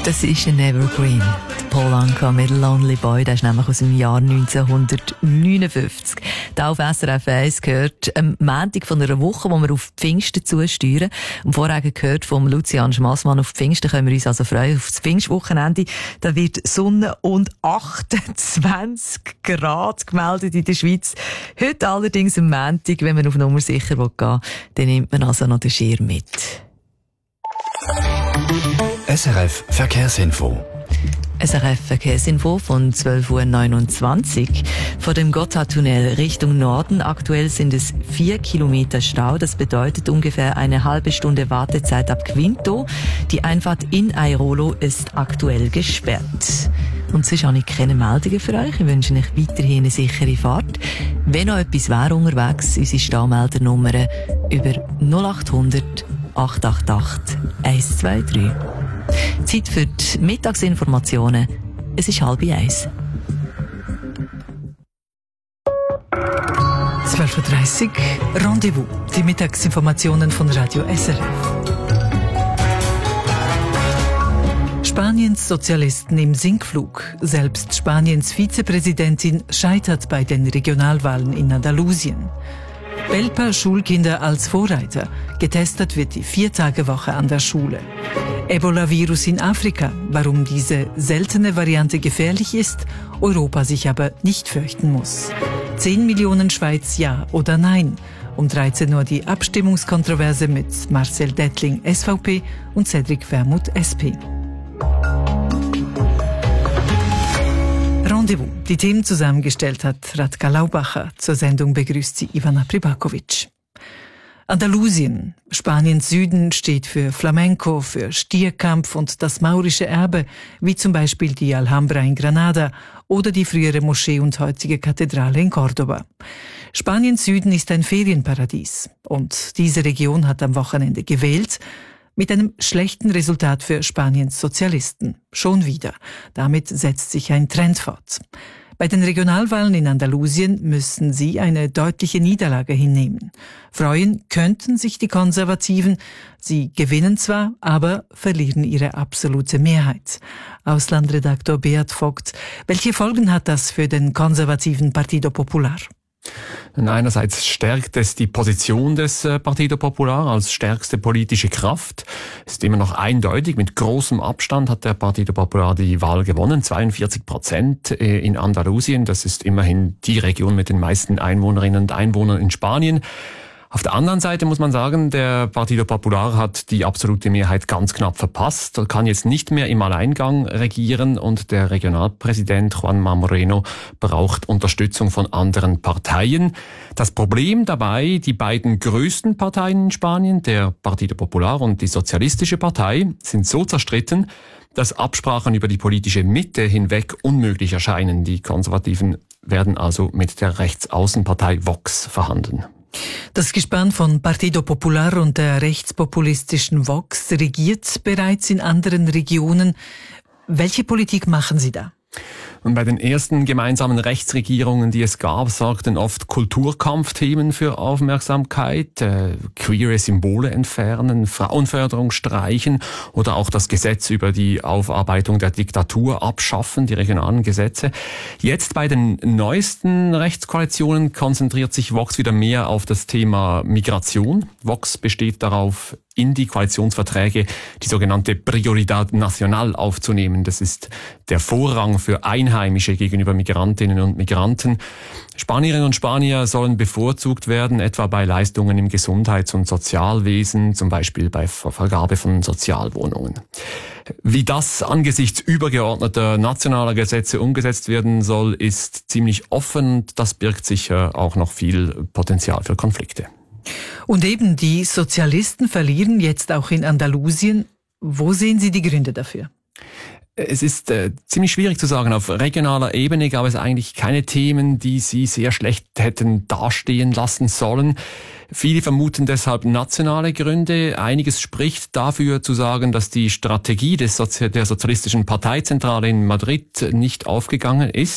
Das ist ein Evergreen. Paul Anka mit Lonely Boy, der ist nämlich aus dem Jahr 1959. Da auf SRF 1 gehört am Montag von einer Woche, wo wir auf Pfingsten zusteuern. Und vorher gehört vom Lucian Schmassmann auf Pfingsten, können wir uns also freuen auf das Pfingstwochenende. Da wird Sonne und 28 Grad gemeldet in der Schweiz. Heute allerdings am Montag, wenn man auf Nummer sicher gehen will, dann nimmt man also noch den Schirm mit. SRF Verkehrsinfo. SRF Verkehrsinfo von 12.29 Uhr. Vor dem Gotthardtunnel Richtung Norden. Aktuell sind es 4 Kilometer Stau. Das bedeutet ungefähr eine halbe Stunde Wartezeit ab Quinto. Die Einfahrt in Airolo ist aktuell gesperrt. Und sonst habe ich keine Meldungen für euch. Ich wünsche euch weiterhin eine sichere Fahrt. Wenn noch etwas wäre unterwegs, unsere Staumeldernummern über 0800 888 123. Zeit für die Mittagsinformationen. Es ist 12:30. 12.30 Uhr, Rendezvous. Die Mittagsinformationen von Radio SRF. Spaniens Sozialisten im Sinkflug. Selbst Spaniens Vizepräsidentin scheitert bei den Regionalwahlen in Andalusien. Belper Schulkinder als Vorreiter. Getestet wird die 4-Tage-Woche an der Schule. Ebola-Virus in Afrika. Warum diese seltene Variante gefährlich ist, Europa sich aber nicht fürchten muss. 10 Millionen Schweiz ja oder nein. Um 13 Uhr die Abstimmungskontroverse mit Marcel Dettling SVP und Cedric Wermuth SP. Rendezvous. Die Themen zusammengestellt hat Radka Laubacher. Zur Sendung begrüßt sie Ivana Pribakovic. Andalusien, Spaniens Süden, steht für Flamenco, für Stierkampf und das maurische Erbe, wie zum Beispiel die Alhambra in Granada oder die frühere Moschee und heutige Kathedrale in Cordoba. Spaniens Süden ist ein Ferienparadies und diese Region hat am Wochenende gewählt, mit einem schlechten Resultat für Spaniens Sozialisten. Schon wieder. Damit setzt sich ein Trend fort. Bei den Regionalwahlen in Andalusien müssen sie eine deutliche Niederlage hinnehmen. Freuen könnten sich die Konservativen. Sie gewinnen zwar, aber verlieren ihre absolute Mehrheit. Auslandredaktor Beat Vogt, welche Folgen hat das für den konservativen Partido Popular? Einerseits stärkt es die Position des Partido Popular als stärkste politische Kraft. Es ist immer noch eindeutig, mit großem Abstand hat der Partido Popular die Wahl gewonnen, 42% in Andalusien. Das ist immerhin die Region mit den meisten Einwohnerinnen und Einwohnern in Spanien. Auf der anderen Seite muss man sagen, der Partido Popular hat die absolute Mehrheit ganz knapp verpasst, kann jetzt nicht mehr im Alleingang regieren und der Regionalpräsident Juanma Moreno braucht Unterstützung von anderen Parteien. Das Problem dabei, die beiden größten Parteien in Spanien, der Partido Popular und die Sozialistische Partei, sind so zerstritten, dass Absprachen über die politische Mitte hinweg unmöglich erscheinen. Die Konservativen werden also mit der Rechtsaußenpartei Vox verhandeln. Das Gespann von Partido Popular und der rechtspopulistischen Vox regiert bereits in anderen Regionen. Welche Politik machen Sie da? Und bei den ersten gemeinsamen Rechtsregierungen, die es gab, sorgten oft Kulturkampfthemen für Aufmerksamkeit, queere Symbole entfernen, Frauenförderung streichen oder auch das Gesetz über die Aufarbeitung der Diktatur abschaffen, die regionalen Gesetze. Jetzt bei den neuesten Rechtskoalitionen konzentriert sich Vox wieder mehr auf das Thema Migration. Vox besteht darauf, in die Koalitionsverträge die sogenannte Prioridad Nacional aufzunehmen. Das ist der Vorrang für Einheimische gegenüber Migrantinnen und Migranten. Spanierinnen und Spanier sollen bevorzugt werden, etwa bei Leistungen im Gesundheits- und Sozialwesen, zum Beispiel bei Vergabe von Sozialwohnungen. Wie das angesichts übergeordneter nationaler Gesetze umgesetzt werden soll, ist ziemlich offen. Das birgt sicher auch noch viel Potenzial für Konflikte. Und eben, die Sozialisten verlieren jetzt auch in Andalusien. Wo sehen Sie die Gründe dafür? Es ist ziemlich schwierig zu sagen. Auf regionaler Ebene gab es eigentlich keine Themen, die sie sehr schlecht hätten dastehen lassen sollen. Viele vermuten deshalb nationale Gründe. Einiges spricht dafür zu sagen, dass die Strategie der sozialistischen Parteizentrale in Madrid nicht aufgegangen ist.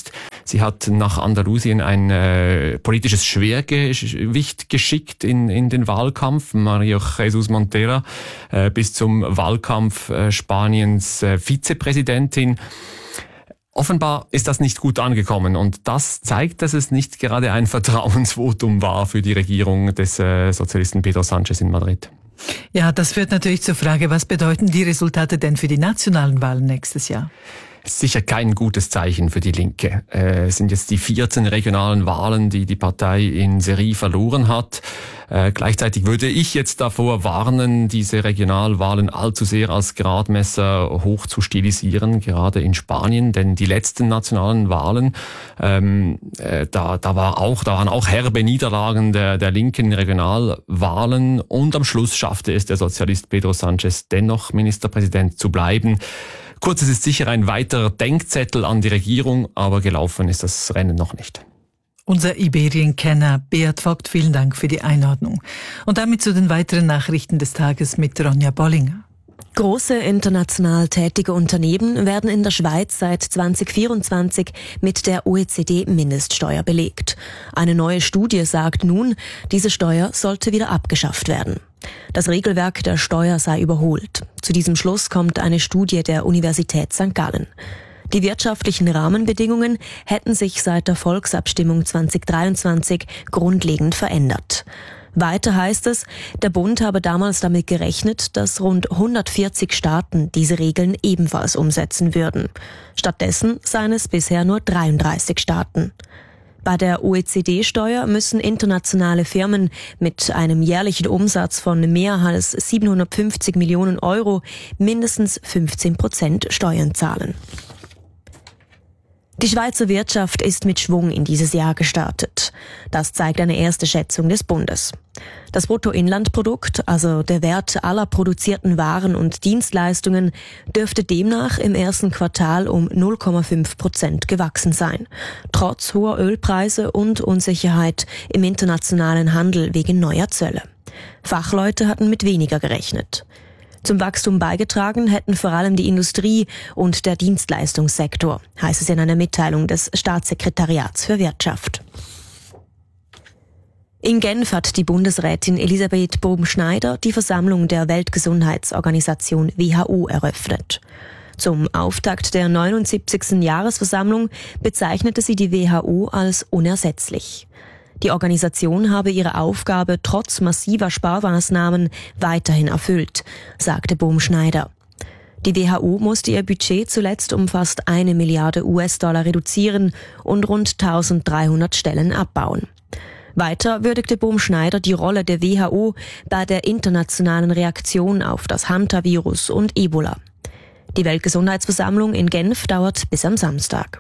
Sie hat nach Andalusien ein politisches Schwergewicht geschickt in den Wahlkampf. María Jesús Montero, bis zum Wahlkampf Spaniens Vizepräsidentin. Offenbar ist das nicht gut angekommen und das zeigt, dass es nicht gerade ein Vertrauensvotum war für die Regierung des Sozialisten Pedro Sánchez in Madrid. Ja, das führt natürlich zur Frage, was bedeuten die Resultate denn für die nationalen Wahlen nächstes Jahr? Sicher kein gutes Zeichen für die Linke. Es sind jetzt die 14 regionalen Wahlen, die Partei in Serie verloren hat. Gleichzeitig würde ich jetzt davor warnen, diese Regionalwahlen allzu sehr als Gradmesser hoch zu stilisieren, gerade in Spanien, denn die letzten nationalen Wahlen, da waren auch herbe Niederlagen der linken Regionalwahlen und am Schluss schaffte es der Sozialist Pedro Sánchez dennoch Ministerpräsident zu bleiben. Kurz, es ist sicher ein weiterer Denkzettel an die Regierung, aber gelaufen ist das Rennen noch nicht. Unser Iberien-Kenner Beat Vogt, vielen Dank für die Einordnung. Und damit zu den weiteren Nachrichten des Tages mit Ronja Bollinger. Große international tätige Unternehmen werden in der Schweiz seit 2024 mit der OECD-Mindeststeuer belegt. Eine neue Studie sagt nun, diese Steuer sollte wieder abgeschafft werden. Das Regelwerk der Steuer sei überholt. Zu diesem Schluss kommt eine Studie der Universität St. Gallen. Die wirtschaftlichen Rahmenbedingungen hätten sich seit der Volksabstimmung 2023 grundlegend verändert. Weiter heißt es, der Bund habe damals damit gerechnet, dass rund 140 Staaten diese Regeln ebenfalls umsetzen würden. Stattdessen seien es bisher nur 33 Staaten. Bei der OECD-Steuer müssen internationale Firmen mit einem jährlichen Umsatz von mehr als 750 Millionen Euro mindestens 15% Steuern zahlen. Die Schweizer Wirtschaft ist mit Schwung in dieses Jahr gestartet. Das zeigt eine erste Schätzung des Bundes. Das Bruttoinlandprodukt, also der Wert aller produzierten Waren und Dienstleistungen, dürfte demnach im ersten Quartal um 0,5% gewachsen sein, trotz hoher Ölpreise und Unsicherheit im internationalen Handel wegen neuer Zölle. Fachleute hatten mit weniger gerechnet. Zum Wachstum beigetragen hätten vor allem die Industrie und der Dienstleistungssektor, heißt es in einer Mitteilung des Staatssekretariats für Wirtschaft. In Genf hat die Bundesrätin Elisabeth Bohm-Schneider die Versammlung der Weltgesundheitsorganisation WHO eröffnet. Zum Auftakt der 79. Jahresversammlung bezeichnete sie die WHO als unersetzlich. Die Organisation habe ihre Aufgabe trotz massiver Sparmaßnahmen weiterhin erfüllt, sagte Bohm-Schneider. Die WHO musste ihr Budget zuletzt um fast 1 Milliarde US-Dollar reduzieren und rund 1300 Stellen abbauen. Weiter würdigte Bohm-Schneider die Rolle der WHO bei der internationalen Reaktion auf das Hantavirus und Ebola. Die Weltgesundheitsversammlung in Genf dauert bis am Samstag.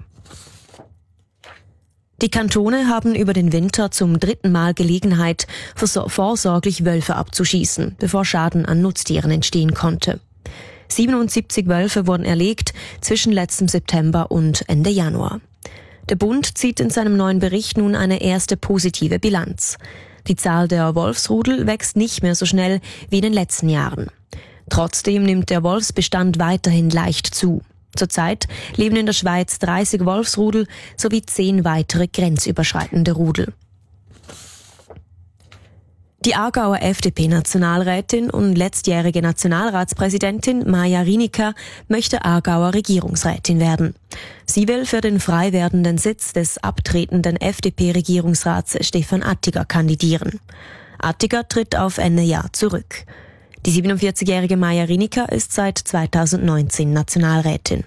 Die Kantone haben über den Winter zum 3. Mal Gelegenheit, vorsorglich Wölfe abzuschießen, bevor Schaden an Nutztieren entstehen konnte. 77 Wölfe wurden erlegt zwischen letztem September und Ende Januar. Der Bund zieht in seinem neuen Bericht nun eine erste positive Bilanz. Die Zahl der Wolfsrudel wächst nicht mehr so schnell wie in den letzten Jahren. Trotzdem nimmt der Wolfsbestand weiterhin leicht zu. Zurzeit leben in der Schweiz 30 Wolfsrudel sowie 10 weitere grenzüberschreitende Rudel. Die Aargauer FDP-Nationalrätin und letztjährige Nationalratspräsidentin Maja Rinika möchte Aargauer Regierungsrätin werden. Sie will für den frei werdenden Sitz des abtretenden FDP-Regierungsrats Stefan Attiger kandidieren. Attiger tritt auf Ende Jahr zurück. Die 47-jährige Maja Rinika ist seit 2019 Nationalrätin.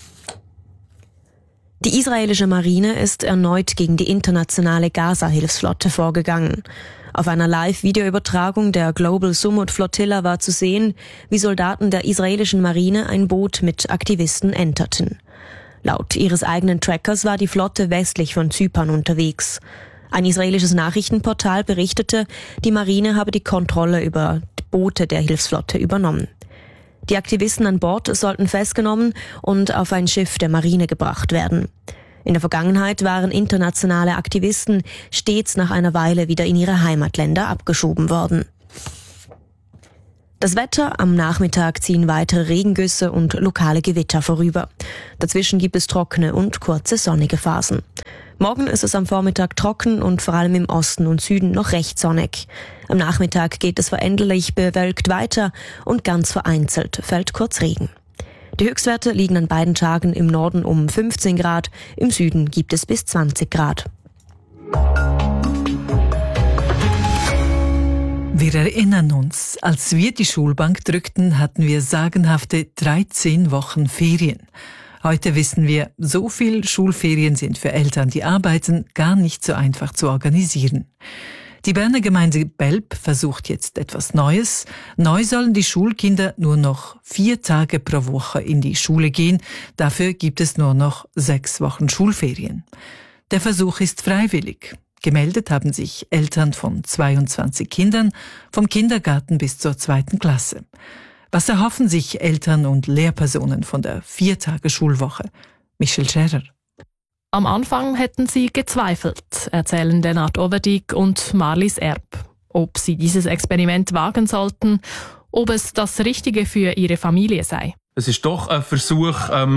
Die israelische Marine ist erneut gegen die internationale Gaza-Hilfsflotte vorgegangen. Auf einer Live-Videoübertragung der Global Sumud Flotilla war zu sehen, wie Soldaten der israelischen Marine ein Boot mit Aktivisten enterten. Laut ihres eigenen Trackers war die Flotte westlich von Zypern unterwegs. Ein israelisches Nachrichtenportal berichtete, die Marine habe die Kontrolle über Boote der Hilfsflotte übernommen. Die Aktivisten an Bord sollten festgenommen und auf ein Schiff der Marine gebracht werden. In der Vergangenheit waren internationale Aktivisten stets nach einer Weile wieder in ihre Heimatländer abgeschoben worden. Das Wetter: am Nachmittag ziehen weitere Regengüsse und lokale Gewitter vorüber. Dazwischen gibt es trockene und kurze sonnige Phasen. Morgen ist es am Vormittag trocken und vor allem im Osten und Süden noch recht sonnig. Am Nachmittag geht es veränderlich bewölkt weiter und ganz vereinzelt fällt kurz Regen. Die Höchstwerte liegen an beiden Tagen im Norden um 15 Grad, im Süden gibt es bis 20 Grad. Wir erinnern uns, als wir die Schulbank drückten, hatten wir sagenhafte 13 Wochen Ferien. Heute wissen wir, so viel Schulferien sind für Eltern, die arbeiten, gar nicht so einfach zu organisieren. Die Berner Gemeinde Belp versucht jetzt etwas Neues. Neu sollen die Schulkinder nur noch 4 Tage pro Woche in die Schule gehen. Dafür gibt es nur noch 6 Wochen Schulferien. Der Versuch ist freiwillig. Gemeldet haben sich Eltern von 22 Kindern, vom Kindergarten bis zur 2. Klasse. Was erhoffen sich Eltern und Lehrpersonen von der 4-Tage-Schulwoche? Michel Scherer. Am Anfang hätten sie gezweifelt, erzählen Lennart Overdyk und Marlies Erb. Ob sie dieses Experiment wagen sollten, ob es das Richtige für ihre Familie sei. Es ist doch ein Versuch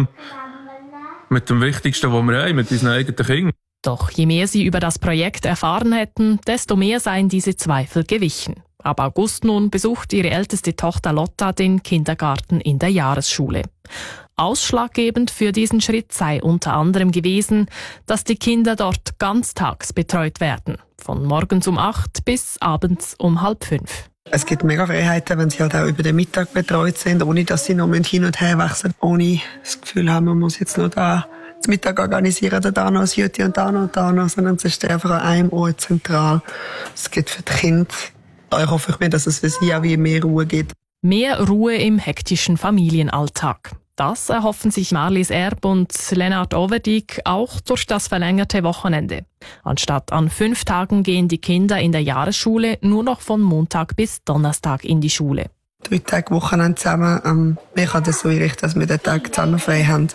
mit dem Wichtigsten, was wir haben, mit unseren eigenen Kindern. Doch je mehr sie über das Projekt erfahren hätten, desto mehr seien diese Zweifel gewichen. Ab August nun besucht ihre älteste Tochter Lotta den Kindergarten in der Jahresschule. Ausschlaggebend für diesen Schritt sei unter anderem gewesen, dass die Kinder dort ganztags betreut werden. Von morgens um 8 bis abends um 4:30. Es gibt mega Freiheiten, wenn sie halt auch über den Mittag betreut sind, ohne dass sie noch hin und her wechseln, ohne das Gefühl haben, man muss jetzt noch da das Mittag organisieren oder da noch ein Jüti und da noch, sondern es ist einfach an einem Ort zentral. Es gibt für die Kinder, ich hoffe mir, dass es für sie auch wie mehr Ruhe gibt. Mehr Ruhe im hektischen Familienalltag. Das erhoffen sich Marlies Erb und Lennart Overdyk auch durch das verlängerte Wochenende. Anstatt an 5 Tagen gehen die Kinder in der Jahresschule nur noch von Montag bis Donnerstag in die Schule. 3 Tage Wochenende zusammen. Wir haben das so einrichten, dass wir den Tag zusammen frei haben.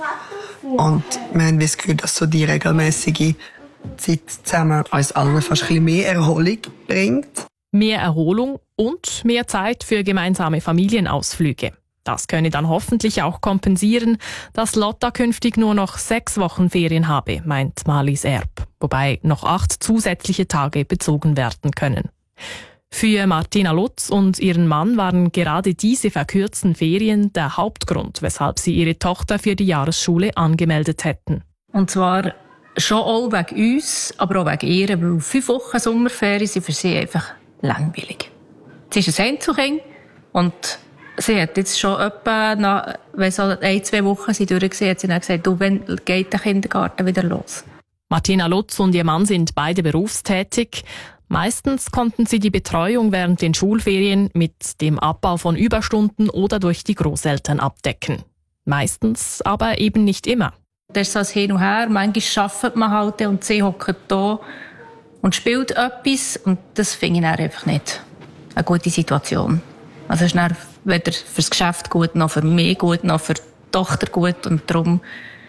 Und wir haben das Gefühl, dass so die regelmäßige Zeit zusammen uns allen fast ein bisschen mehr Erholung bringt. Mehr Erholung und mehr Zeit für gemeinsame Familienausflüge. Das könne dann hoffentlich auch kompensieren, dass Lotta künftig nur noch 6 Wochen Ferien habe, meint Marlies Erb, wobei noch 8 zusätzliche Tage bezogen werden können. Für Martina Lutz und ihren Mann waren gerade diese verkürzten Ferien der Hauptgrund, weshalb sie ihre Tochter für die Jahresschule angemeldet hätten. Und zwar schon auch wegen uns, aber auch wegen ihr, weil 5 Wochen Sommerferien sind für sie einfach langweilig. Sie ist ein Einzelkind und sie hat jetzt schon etwa, wenn so 1-2 Wochen sie durchgesehen, hat sie dann gesagt, du, wann geht der Kindergarten wieder los? Martina Lutz und ihr Mann sind beide berufstätig. Meistens konnten sie die Betreuung während den Schulferien mit dem Abbau von Überstunden oder durch die Großeltern abdecken. Meistens aber eben nicht immer. Das ist so ein Hin und Her. Manchmal arbeitet man halt und sie hockt da und spielt etwas. Und das finde ich dann einfach nicht eine gute Situation. Also es ist dann weder für das Geschäft gut, noch für mich gut, noch für die Tochter gut. Und darum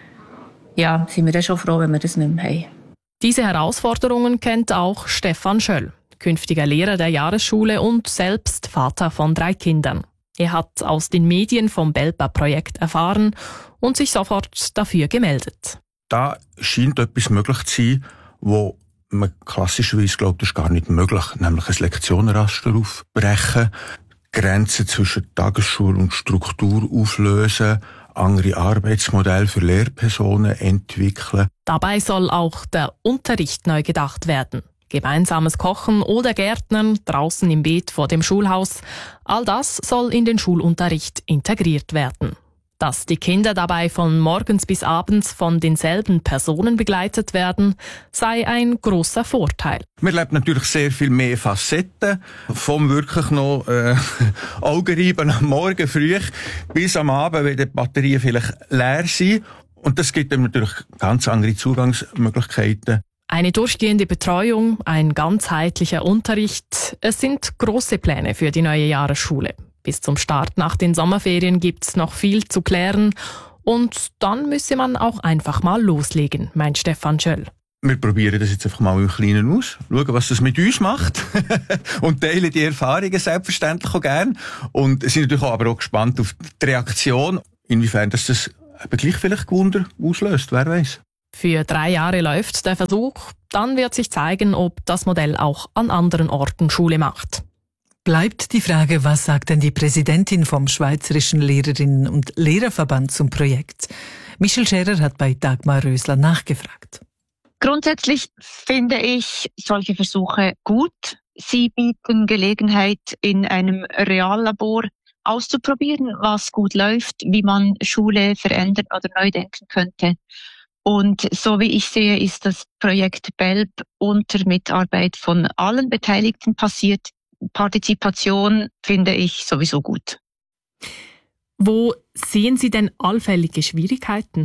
sind wir dann schon froh, wenn wir das nicht mehr haben. Diese Herausforderungen kennt auch Stefan Schöll, künftiger Lehrer der Jahresschule und selbst Vater von 3 Kindern. Er hat aus den Medien vom Belpa-Projekt erfahren und sich sofort dafür gemeldet. Da scheint etwas möglich zu sein, wo man klassischerweise glaubt, das ist gar nicht möglich, nämlich ein Lektionenraster aufbrechen, Grenzen zwischen Tagesschule und Struktur auflösen, andere Arbeitsmodelle für Lehrpersonen entwickeln. Dabei soll auch der Unterricht neu gedacht werden. Gemeinsames Kochen oder Gärtnern draußen im Beet vor dem Schulhaus. All das soll in den Schulunterricht integriert werden. Dass die Kinder dabei von morgens bis abends von denselben Personen begleitet werden, sei ein großer Vorteil. Man lebt natürlich sehr viel mehr Facetten, vom wirklich noch Augenreiben am Morgen früh bis am Abend, wenn die Batterien vielleicht leer sind. Und das gibt dann natürlich ganz andere Zugangsmöglichkeiten. Eine durchgehende Betreuung, ein ganzheitlicher Unterricht, es sind große Pläne für die neue Jahresschule. Bis zum Start nach den Sommerferien gibt's noch viel zu klären und dann müsse man auch einfach mal loslegen, meint Stefan Schöll. wir probieren das jetzt einfach mal im Kleinen aus, schauen, was das mit uns macht und teilen die Erfahrungen selbstverständlich auch gerne und sind natürlich aber auch gespannt auf die Reaktion, inwiefern das eben gleich vielleicht Wunder auslöst, wer weiß. Für 3 Jahre läuft der Versuch, dann wird sich zeigen, ob das Modell auch an anderen Orten Schule macht. Bleibt die Frage, was sagt denn die Präsidentin vom Schweizerischen Lehrerinnen- und Lehrerverband zum Projekt? Michel Scherer hat bei Dagmar Rösler nachgefragt. Grundsätzlich finde ich solche Versuche gut. Sie bieten Gelegenheit, in einem Reallabor auszuprobieren, was gut läuft, wie man Schule verändern oder neu denken könnte. Und so wie ich sehe, ist das Projekt BELB unter Mitarbeit von allen Beteiligten passiert. Partizipation finde ich sowieso gut. Wo sehen Sie denn allfällige Schwierigkeiten?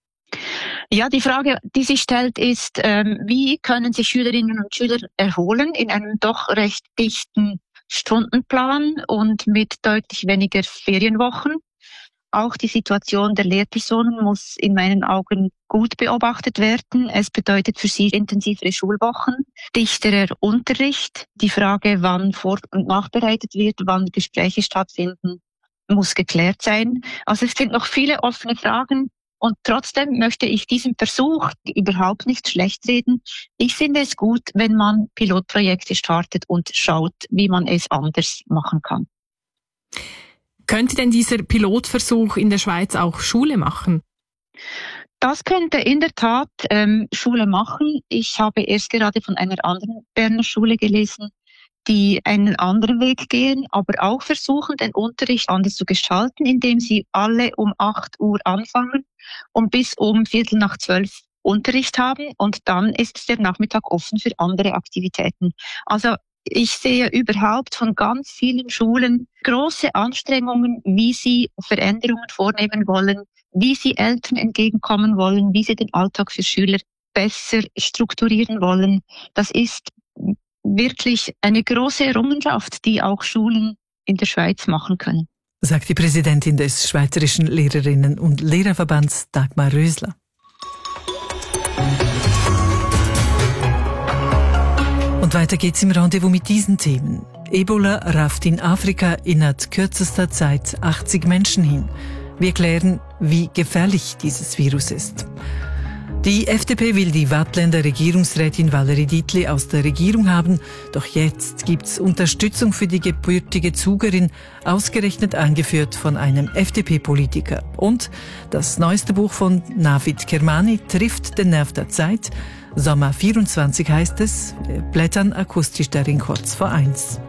Ja, die Frage, die sich stellt, ist, wie können sich Schülerinnen und Schüler erholen in einem doch recht dichten Stundenplan und mit deutlich weniger Ferienwochen. Auch die Situation der Lehrpersonen muss in meinen Augen gut beobachtet werden. Es bedeutet für sie intensivere Schulwochen, dichterer Unterricht. Die Frage, wann vor- und nachbereitet wird, wann Gespräche stattfinden, muss geklärt sein. Also es sind noch viele offene Fragen. Und trotzdem möchte ich diesen Versuch überhaupt nicht schlecht reden. Ich finde es gut, wenn man Pilotprojekte startet und schaut, wie man es anders machen kann. Könnte denn dieser Pilotversuch in der Schweiz auch Schule machen? Das könnte in der Tat Schule machen. Ich habe erst gerade von einer anderen Berner Schule gelesen, die einen anderen Weg gehen, aber auch versuchen, den Unterricht anders zu gestalten, indem sie alle um 8 Uhr anfangen und bis um 11:45 Unterricht haben und dann ist der Nachmittag offen für andere Aktivitäten. Also ich sehe überhaupt von ganz vielen Schulen große Anstrengungen, wie sie Veränderungen vornehmen wollen, wie sie Eltern entgegenkommen wollen, wie sie den Alltag für Schüler besser strukturieren wollen. Das ist wirklich eine große Errungenschaft, die auch Schulen in der Schweiz machen können. Sagt die Präsidentin des Schweizerischen Lehrerinnen- und Lehrerverbands Dagmar Rösler. Und weiter geht's im Rendezvous mit diesen Themen. Ebola rafft in Afrika innerhalb kürzester Zeit 80 Menschen hin. Wir klären, wie gefährlich dieses Virus ist. Die FDP will die Waadtländer Regierungsrätin Valerie Dietli aus der Regierung haben, doch jetzt gibt's Unterstützung für die gebürtige Zugerin, ausgerechnet angeführt von einem FDP-Politiker. Und das neueste Buch von Navid Kermani trifft den Nerv der Zeit. Sommer 24 heißt es, wir blättern akustisch darin kurz vor 1.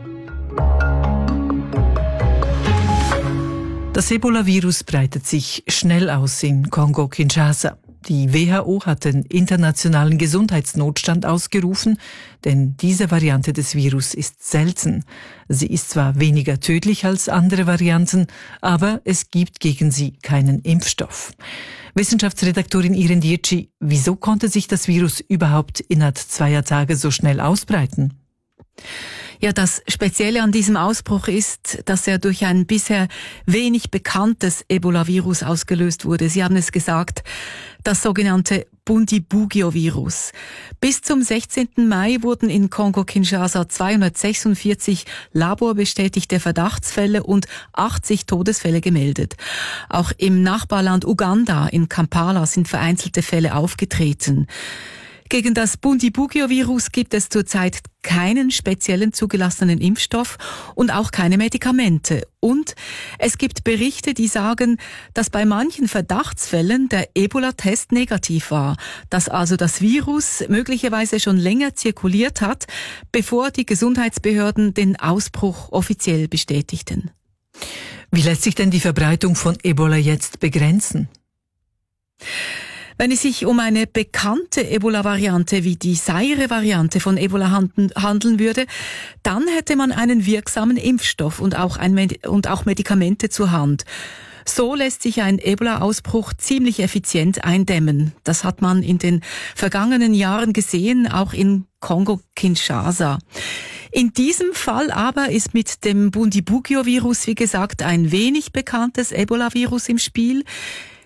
Das Ebola-Virus breitet sich schnell aus in Kongo-Kinshasa. Die WHO hat den internationalen Gesundheitsnotstand ausgerufen, denn diese Variante des Virus ist selten. Sie ist zwar weniger tödlich als andere Varianten, aber es gibt gegen sie keinen Impfstoff. Wissenschaftsredaktorin Irene Dietschi, wieso konnte sich das Virus überhaupt innerhalb 2 Tage so schnell ausbreiten? Ja, das Spezielle an diesem Ausbruch ist, dass er durch ein bisher wenig bekanntes Ebola-Virus ausgelöst wurde. Sie haben es gesagt, das sogenannte Bundibugyo-Virus. Bis zum 16. Mai wurden in Kongo-Kinshasa 246 laborbestätigte Verdachtsfälle und 80 Todesfälle gemeldet. Auch im Nachbarland Uganda in Kampala sind vereinzelte Fälle aufgetreten. Gegen das Bundibugyo-Virus gibt es zurzeit keinen speziellen zugelassenen Impfstoff und auch keine Medikamente. Und es gibt Berichte, die sagen, dass bei manchen Verdachtsfällen der Ebola-Test negativ war, dass also das Virus möglicherweise schon länger zirkuliert hat, bevor die Gesundheitsbehörden den Ausbruch offiziell bestätigten. Wie lässt sich denn die Verbreitung von Ebola jetzt begrenzen? Wenn es sich um eine bekannte Ebola-Variante wie die Zaire-Variante von Ebola handeln würde, dann hätte man einen wirksamen Impfstoff und auch Medikamente zur Hand. So lässt sich ein Ebola-Ausbruch ziemlich effizient eindämmen. Das hat man in den vergangenen Jahren gesehen, auch in Kongo-Kinshasa. In diesem Fall aber ist mit dem Bundibugyo-Virus, wie gesagt, ein wenig bekanntes Ebola-Virus im Spiel.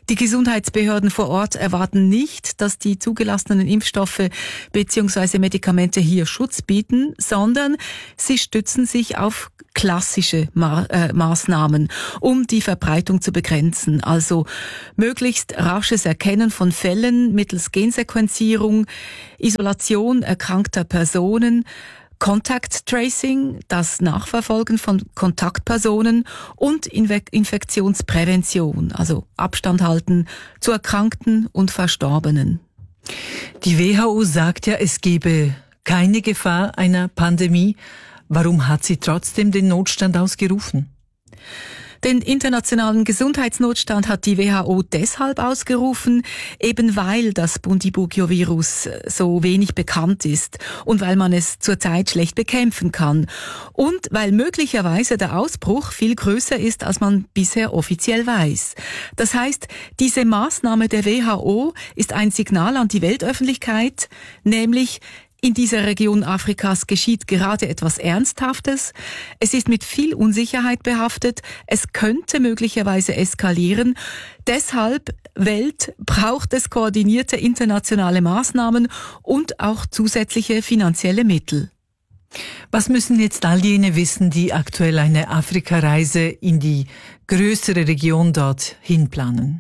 Die Gesundheitsbehörden vor Ort erwarten nicht, dass die zugelassenen Impfstoffe bzw. Medikamente hier Schutz bieten, sondern sie stützen sich auf klassische Maßnahmen, um die Verbreitung zu begrenzen. Also möglichst rasches Erkennen von Fällen mittels Gensequenzierung, Isolation erkrankter Personen, Contact Tracing, das Nachverfolgen von Kontaktpersonen und Infektionsprävention, also Abstand halten zu Erkrankten und Verstorbenen. Die WHO sagt ja, es gebe keine Gefahr einer Pandemie. Warum hat sie trotzdem den Notstand ausgerufen? Den internationalen Gesundheitsnotstand hat die WHO deshalb ausgerufen, eben weil das Bundibugyo-Virus so wenig bekannt ist und weil man es zurzeit schlecht bekämpfen kann und weil möglicherweise der Ausbruch viel größer ist, als man bisher offiziell weiß. Das heißt, diese Maßnahme der WHO ist ein Signal an die Weltöffentlichkeit, nämlich in dieser Region Afrikas geschieht gerade etwas Ernsthaftes. Es ist mit viel Unsicherheit behaftet. Es könnte möglicherweise eskalieren. Deshalb, Welt, braucht es koordinierte internationale Maßnahmen und auch zusätzliche finanzielle Mittel. Was müssen jetzt all jene wissen, die aktuell eine Afrikareise in die größere Region dorthin planen?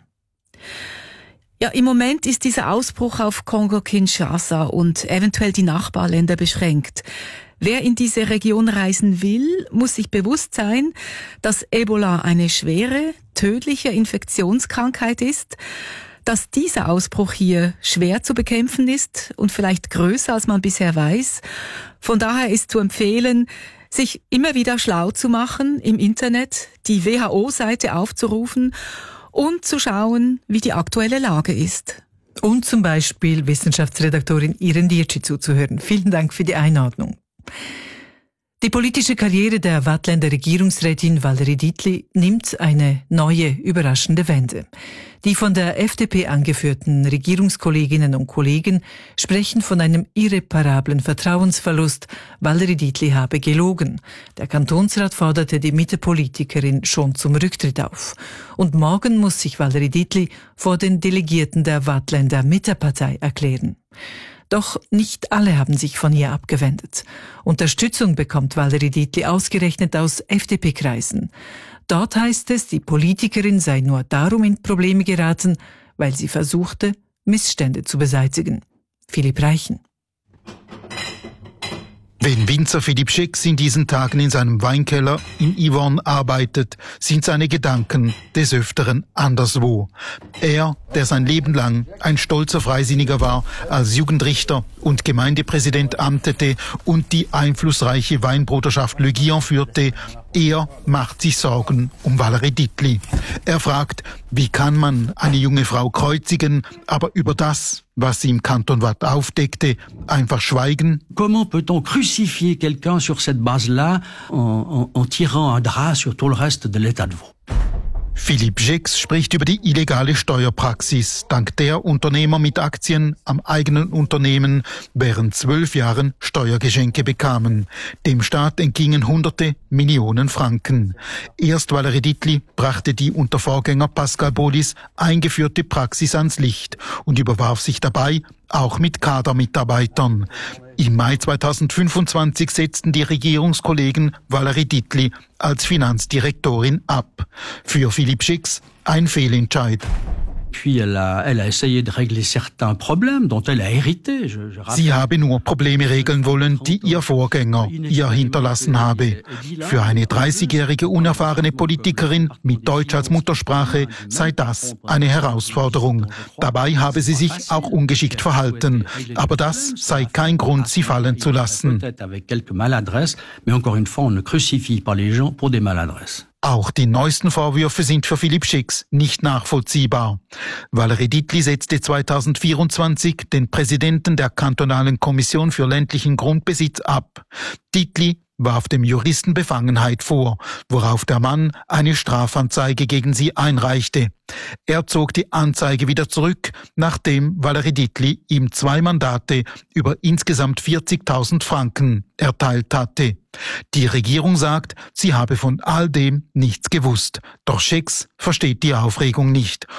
Ja, im Moment ist dieser Ausbruch auf Kongo-Kinshasa und eventuell die Nachbarländer beschränkt. Wer in diese Region reisen will, muss sich bewusst sein, dass Ebola eine schwere, tödliche Infektionskrankheit ist, dass dieser Ausbruch hier schwer zu bekämpfen ist und vielleicht größer, als man bisher weiß. Von daher ist zu empfehlen, sich immer wieder schlau zu machen im Internet, die WHO-Seite aufzurufen und zu schauen, wie die aktuelle Lage ist. Und zum Beispiel Wissenschaftsredaktorin Iren Dietschi zuzuhören. Vielen Dank für die Einordnung. Die politische Karriere der Waadtländer Regierungsrätin Valérie Dietli nimmt eine neue, überraschende Wende. Die von der FDP angeführten Regierungskolleginnen und Kollegen sprechen von einem irreparablen Vertrauensverlust. Valérie Dietli habe gelogen. Der Kantonsrat forderte die Mitte-Politikerin schon zum Rücktritt auf. Und morgen muss sich Valérie Dietli vor den Delegierten der Waadtländer Mittepartei erklären. Doch nicht alle haben sich von ihr abgewendet. Unterstützung bekommt Valérie Dietli ausgerechnet aus FDP-Kreisen. Dort heißt es, die Politikerin sei nur darum in Probleme geraten, weil sie versuchte, Missstände zu beseitigen. Philipp Reichen. Wenn Winzer Philipp Schicks in diesen Tagen in seinem Weinkeller in Yvonne arbeitet, sind seine Gedanken des Öfteren anderswo. Er, der sein Leben lang ein stolzer Freisinniger war, als Jugendrichter und Gemeindepräsident amtete und die einflussreiche Weinbruderschaft Le Guillon führte, er macht sich Sorgen um Valérie Dietli. Er fragt, wie kann man eine junge Frau kreuzigen, aber über das, was sie im Kanton Waadt aufdeckte, einfach schweigen? Comment peut-on crucifier quelqu'un sur cette base-là en tirant un drap sur tout le reste de l'état de veau? Philipp Schicks spricht über die illegale Steuerpraxis, dank der Unternehmer mit Aktien am eigenen Unternehmen während 12 Jahren Steuergeschenke bekamen. Dem Staat entgingen hunderte Millionen Franken. Erst Valérie Dietli brachte die unter Vorgänger Pascal Bolis eingeführte Praxis ans Licht und überwarf sich dabei auch mit Kadermitarbeitern. Im Mai 2025 setzten die Regierungskollegen Valérie Dietli als Finanzdirektorin ab. Für Philipp Schicks ein Fehlentscheid. Puis elle a essayé de régler certains problèmes dont elle a hérité. Sie habe nur Probleme regeln wollen, die ihr Vorgänger ihr hinterlassen habe. Für eine 30-jährige unerfahrene Politikerin mit Deutsch als Muttersprache sei das eine Herausforderung. Dabei habe sie sich auch ungeschickt verhalten. Aber das sei kein Grund, sie fallen zu lassen. Auch die neuesten Vorwürfe sind für Philipp Schicks nicht nachvollziehbar. Valérie Dietli setzte 2024 den Präsidenten der kantonalen Kommission für ländlichen Grundbesitz ab. Dietli warf dem Juristen Befangenheit vor, worauf der Mann eine Strafanzeige gegen sie einreichte. Er zog die Anzeige wieder zurück, nachdem Valérie Dietli ihm 2 Mandate über insgesamt 40.000 Franken erteilt hatte. Die Regierung sagt, sie habe von all dem nichts gewusst. Doch Schicks versteht die Aufregung nicht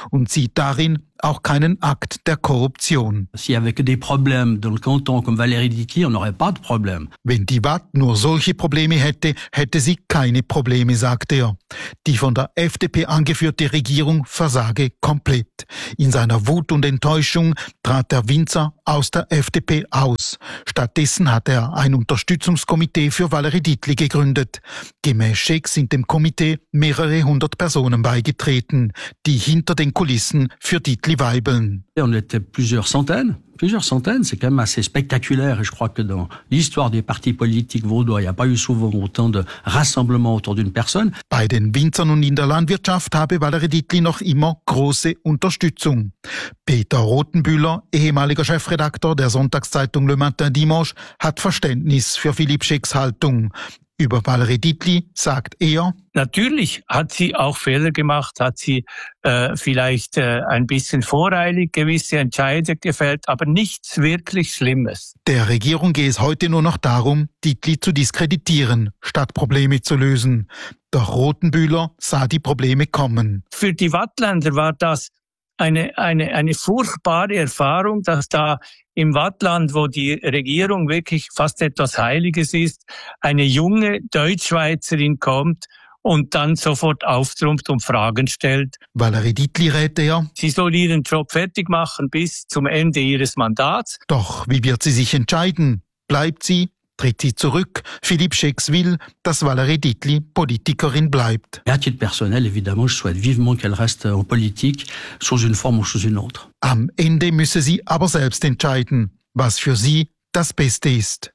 und sieht darin auch keinen Akt der Korruption. S'il y avait que des problèmes dans le canton comme Valérie Ditli, on n'aurait pas de problème. Wenn die Watt nur solche Probleme hätte, hätte sie keine Probleme, sagt er. Die von der FDP angeführte Regierung versage komplett. In seiner Wut und Enttäuschung trat der Winzer aus der FDP aus. Stattdessen hat er ein Unterstützungskomitee für Valérie Ditli gegründet. Gemäß Scheck sind dem Komitee mehrere hundert Personen beigetreten, die hinter den Kulissen für Ditli weibeln. On était plusieurs centaines, c'est quand même assez spectaculaire et je crois que dans l'histoire des partis politiques vaudois, il n'y a pas eu souvent autant de rassemblements autour d'une personne. Bei den Winzern und in der Landwirtschaft habe Valérie Ditli noch immer große Unterstützung. Peter Rothenbühler, ehemaliger Chefredakteur der Sonntagszeitung Le Matin Dimanche, hat Verständnis für Philippe Schecks Haltung. Über Valérie Ditli sagt er: Natürlich hat sie auch Fehler gemacht, hat sie vielleicht ein bisschen voreilig gewisse Entscheidungen gefällt, aber nichts wirklich Schlimmes. Der Regierung gehe es heute nur noch darum, Ditli zu diskreditieren, statt Probleme zu lösen. Doch Rothenbühler sah die Probleme kommen. Für die Wattländer war das eine furchtbare Erfahrung, dass da im Wattland, wo die Regierung wirklich fast etwas Heiliges ist, eine junge Deutschschweizerin kommt und dann sofort auftrumpft und Fragen stellt. Valérie Ditli rät er: Sie soll ihren Job fertig machen bis zum Ende ihres Mandats. Doch wie wird sie sich entscheiden? Bleibt sie? Tritt sie zurück? Philippe Schecks will, dass Valérie Ditli Politikerin bleibt. Et à titre personnel, évidemment, je souhaite vivement qu'elle reste en politique, sous une forme ou sous une autre. Am Ende müsse sie aber selbst entscheiden, was für sie das Beste ist.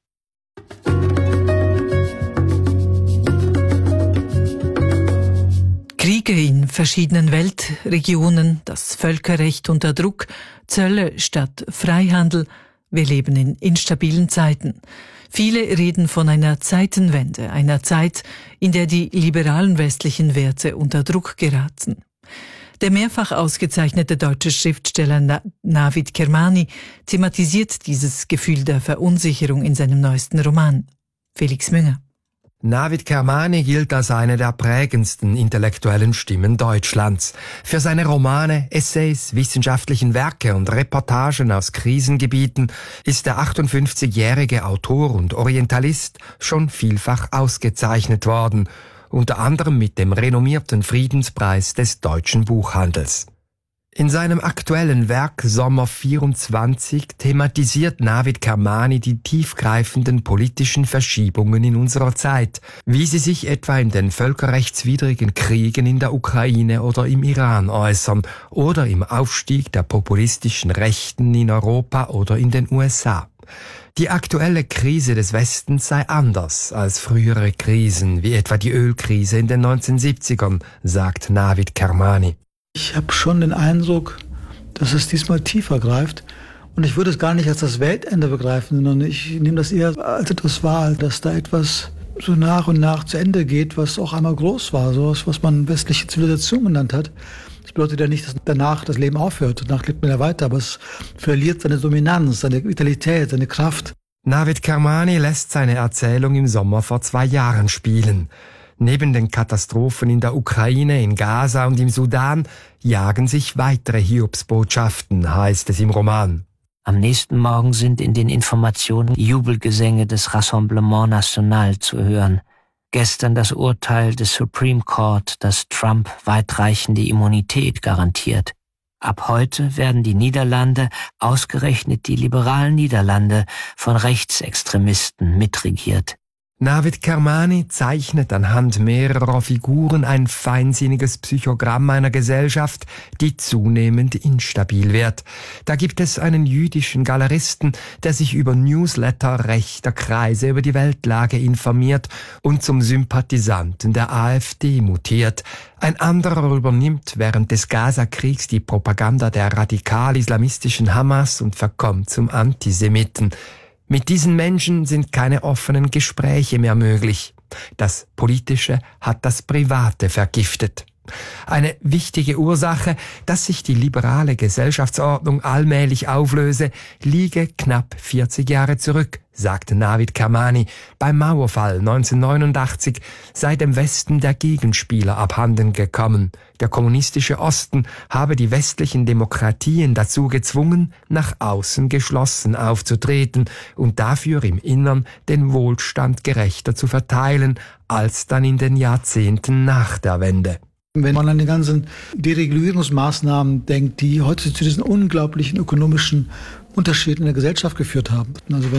Kriege in verschiedenen Weltregionen, das Völkerrecht unter Druck, Zölle statt Freihandel. Wir leben in instabilen Zeiten. Viele reden von einer Zeitenwende, einer Zeit, in der die liberalen westlichen Werte unter Druck geraten. Der mehrfach ausgezeichnete deutsche Schriftsteller Navid Kermani thematisiert dieses Gefühl der Verunsicherung in seinem neuesten Roman. Felix Münger. Navid Kermani gilt als eine der prägendsten intellektuellen Stimmen Deutschlands. Für seine Romane, Essays, wissenschaftlichen Werke und Reportagen aus Krisengebieten ist der 58-jährige Autor und Orientalist schon vielfach ausgezeichnet worden, unter anderem mit dem renommierten Friedenspreis des deutschen Buchhandels. In seinem aktuellen Werk Sommer 24 thematisiert Navid Kermani die tiefgreifenden politischen Verschiebungen in unserer Zeit, wie sie sich etwa in den völkerrechtswidrigen Kriegen in der Ukraine oder im Iran äußern oder im Aufstieg der populistischen Rechten in Europa oder in den USA. Die aktuelle Krise des Westens sei anders als frühere Krisen, wie etwa die Ölkrise in den 1970ern, sagt Navid Kermani. Ich habe schon den Eindruck, dass es diesmal tiefer greift. Und ich würde es gar nicht als das Weltende begreifen, sondern ich nehme das eher als etwas wahr, dass da etwas so nach und nach zu Ende geht, was auch einmal groß war, sowas, was man westliche Zivilisation genannt hat. Das bedeutet ja nicht, dass danach das Leben aufhört. Danach lebt man ja weiter, aber es verliert seine Dominanz, seine Vitalität, seine Kraft. Navid Kermani lässt seine Erzählung im Sommer vor 2 Jahren spielen. Neben den Katastrophen in der Ukraine, in Gaza und im Sudan jagen sich weitere Hiobsbotschaften, heißt es im Roman. Am nächsten Morgen sind in den Informationen Jubelgesänge des Rassemblement National zu hören. Gestern das Urteil des Supreme Court, das Trump weitreichende Immunität garantiert. Ab heute werden die Niederlande, ausgerechnet die liberalen Niederlande, von Rechtsextremisten mitregiert. Navid Kermani zeichnet anhand mehrerer Figuren ein feinsinniges Psychogramm einer Gesellschaft, die zunehmend instabil wird. Da gibt es einen jüdischen Galeristen, der sich über Newsletter rechter Kreise über die Weltlage informiert und zum Sympathisanten der AfD mutiert. Ein anderer übernimmt während des Gaza-Kriegs die Propaganda der radikal-islamistischen Hamas und verkommt zum Antisemiten. Mit diesen Menschen sind keine offenen Gespräche mehr möglich. Das Politische hat das Private vergiftet. Eine wichtige Ursache, dass sich die liberale Gesellschaftsordnung allmählich auflöse, liege knapp 40 Jahre zurück, sagte Navid Kermani. Beim Mauerfall 1989 sei dem Westen der Gegenspieler abhanden gekommen. Der kommunistische Osten habe die westlichen Demokratien dazu gezwungen, nach außen geschlossen aufzutreten und dafür im Innern den Wohlstand gerechter zu verteilen, als dann in den Jahrzehnten nach der Wende. Wenn man an die ganzen Deregulierungsmaßnahmen denkt, die heute zu diesen unglaublichen ökonomischen Unterschieden in der Gesellschaft geführt haben. Also